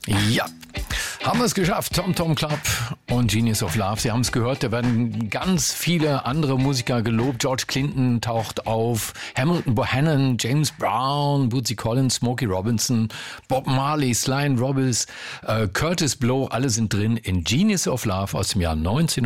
Ja, haben wir es geschafft. Tom Tom Club und Genius of Love. Sie haben es gehört, da werden ganz viele andere Musiker gelobt. George Clinton taucht auf, Hamilton Bohannon, James Brown, Bootsy Collins, Smokey Robinson, Bob Marley, Sly and Robbins, Curtis Blow, alle sind drin in Genius of Love aus dem Jahr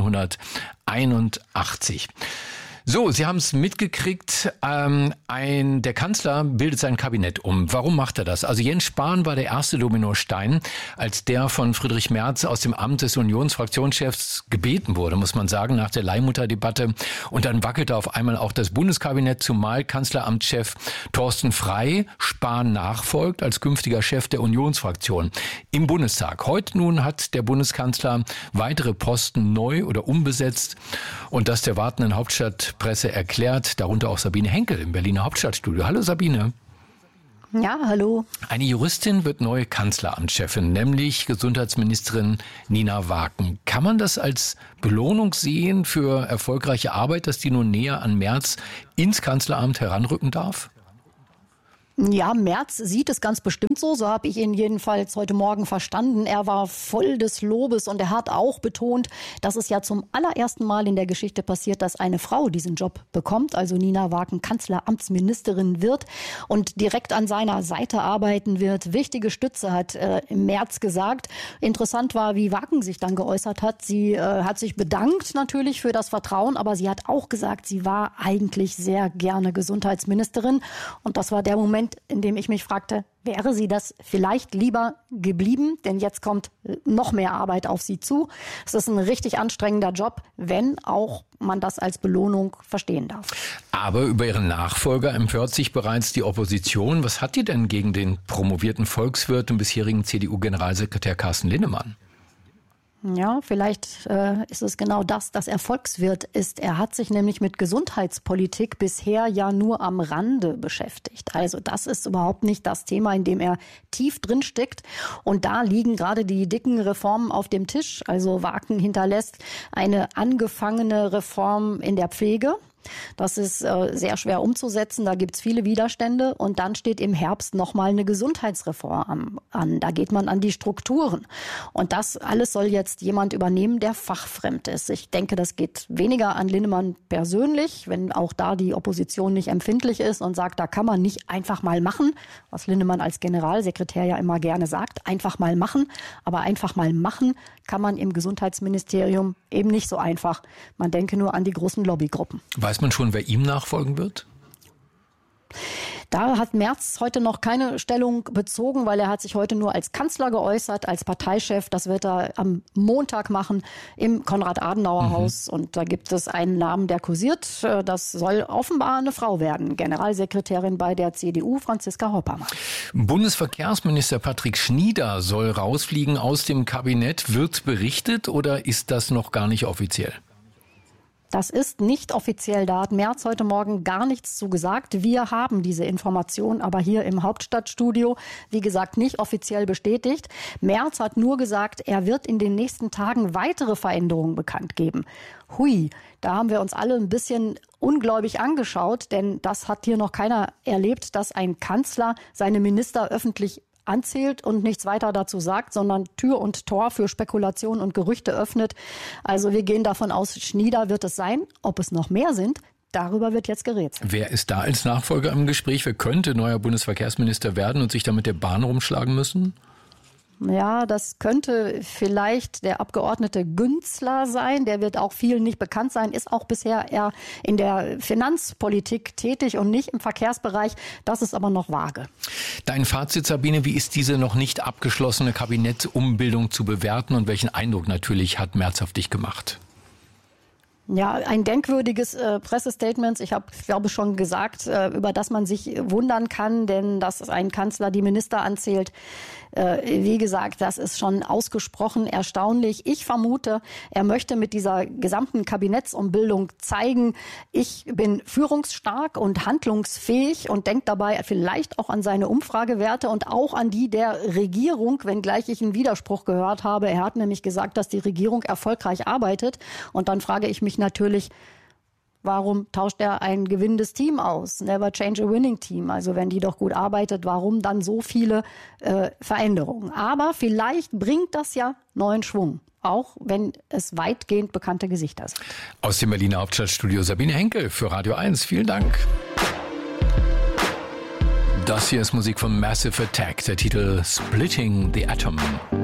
1981. So, Sie haben es mitgekriegt, der Kanzler bildet sein Kabinett um. Warum macht er das? Also Jens Spahn war der erste Dominostein, als der von Friedrich Merz aus dem Amt des Unionsfraktionschefs gebeten wurde, muss man sagen, nach der Leihmutterdebatte. Und dann wackelte auf einmal auch das Bundeskabinett, zumal Kanzleramtschef Thorsten Frey Spahn nachfolgt als künftiger Chef der Unionsfraktion im Bundestag. Heute nun hat der Bundeskanzler weitere Posten neu oder umbesetzt und das der wartenden Hauptstadtpresse erklärt, darunter auch Sabine Henkel im Berliner Hauptstadtstudio. Hallo Sabine. Ja, hallo. Eine Juristin wird neue Kanzleramtschefin, nämlich Gesundheitsministerin Nina Waken. Kann man das als Belohnung sehen für erfolgreiche Arbeit, dass die nun näher an Merz ins Kanzleramt heranrücken darf? Ja, Merz sieht es ganz bestimmt so habe ich ihn jedenfalls heute Morgen verstanden. Er war voll des Lobes und er hat auch betont, dass es ja zum allerersten Mal in der Geschichte passiert, dass eine Frau diesen Job bekommt, also Nina Waken Kanzleramtsministerin wird und direkt an seiner Seite arbeiten wird. Wichtige Stütze hat Merz gesagt. Interessant war, wie Waken sich dann geäußert hat. Sie hat sich bedankt natürlich für das Vertrauen, aber sie hat auch gesagt, sie war eigentlich sehr gerne Gesundheitsministerin und das war der Moment, in dem ich mich fragte, wäre sie das vielleicht lieber geblieben? Denn jetzt kommt noch mehr Arbeit auf sie zu. Es ist ein richtig anstrengender Job, wenn auch man das als Belohnung verstehen darf. Aber über ihren Nachfolger empört sich bereits die Opposition. Was hat die denn gegen den promovierten Volkswirt und bisherigen CDU-Generalsekretär Carsten Linnemann? Ja, vielleicht ist es genau das, dass er Volkswirt ist. Er hat sich nämlich mit Gesundheitspolitik bisher ja nur am Rande beschäftigt. Also das ist überhaupt nicht das Thema, in dem er tief drin steckt. Und da liegen gerade die dicken Reformen auf dem Tisch. Also Waken hinterlässt eine angefangene Reform in der Pflege. Das ist sehr schwer umzusetzen, da gibt's viele Widerstände und dann steht im Herbst nochmal eine Gesundheitsreform an. Da geht man an die Strukturen und das alles soll jetzt jemand übernehmen, der fachfremd ist. Ich denke, das geht weniger an Linnemann persönlich, wenn auch da die Opposition nicht empfindlich ist und sagt, da kann man nicht einfach mal machen, was Linnemann als Generalsekretär ja immer gerne sagt, einfach mal machen, aber einfach mal machen kann man im Gesundheitsministerium eben nicht so einfach. Man denke nur an die großen Lobbygruppen. Weiß man schon, wer ihm nachfolgen wird? Da hat Merz heute noch keine Stellung bezogen, weil er hat sich heute nur als Kanzler geäußert, als Parteichef. Das wird er am Montag machen im Konrad-Adenauer-Haus. Und da gibt es einen Namen, der kursiert. Das soll offenbar eine Frau werden. Generalsekretärin bei der CDU, Franziska Hoppermann. Bundesverkehrsminister Patrick Schnieder soll rausfliegen aus dem Kabinett. Wird berichtet oder ist das noch gar nicht offiziell? Das ist nicht offiziell. Da hat Merz heute Morgen gar nichts zu gesagt. Wir haben diese Information aber hier im Hauptstadtstudio, wie gesagt, nicht offiziell bestätigt. Merz hat nur gesagt, er wird in den nächsten Tagen weitere Veränderungen bekannt geben. Hui, da haben wir uns alle ein bisschen ungläubig angeschaut, denn das hat hier noch keiner erlebt, dass ein Kanzler seine Minister öffentlich anzählt und nichts weiter dazu sagt, sondern Tür und Tor für Spekulation und Gerüchte öffnet. Also wir gehen davon aus, Schnieder wird es sein. Ob es noch mehr sind, darüber wird jetzt gerätselt. Wer ist da als Nachfolger im Gespräch? Wer könnte neuer Bundesverkehrsminister werden und sich da mit der Bahn rumschlagen müssen? Ja, das könnte vielleicht der Abgeordnete Günzler sein. Der wird auch vielen nicht bekannt sein, ist auch bisher eher in der Finanzpolitik tätig und nicht im Verkehrsbereich. Das ist aber noch vage. Dein Fazit, Sabine, wie ist diese noch nicht abgeschlossene Kabinettumbildung zu bewerten und welchen Eindruck natürlich hat Merz auf dich gemacht? Ja, ein denkwürdiges Pressestatement. Ich habe, glaube schon gesagt, über das man sich wundern kann, denn dass ein Kanzler die Minister anzählt, wie gesagt, das ist schon ausgesprochen erstaunlich. Ich vermute, er möchte mit dieser gesamten Kabinettsumbildung zeigen, ich bin führungsstark und handlungsfähig und denkt dabei vielleicht auch an seine Umfragewerte und auch an die der Regierung, wenngleich ich einen Widerspruch gehört habe. Er hat nämlich gesagt, dass die Regierung erfolgreich arbeitet. Und dann frage ich mich natürlich, Warum tauscht er ein gewinnendes Team aus? Never change a winning team. Also wenn die doch gut arbeitet, warum dann so viele Veränderungen? Aber vielleicht bringt das ja neuen Schwung, auch wenn es weitgehend bekannte Gesichter sind. Aus dem Berliner Hauptstadtstudio Sabine Henkel für Radio 1. Vielen Dank. Das hier ist Musik von Massive Attack, der Titel Splitting the Atom.